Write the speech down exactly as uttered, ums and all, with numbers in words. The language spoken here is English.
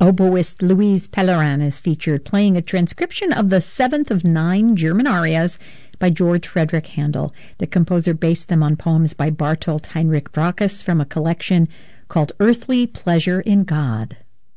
Oboist Louise Pellerin is featured playing a transcription of the seventh of nine German arias by George Frederick Handel. The composer based them on poems by Bartolt Heinrich Brachus from a collection called Earthly Pleasure in God.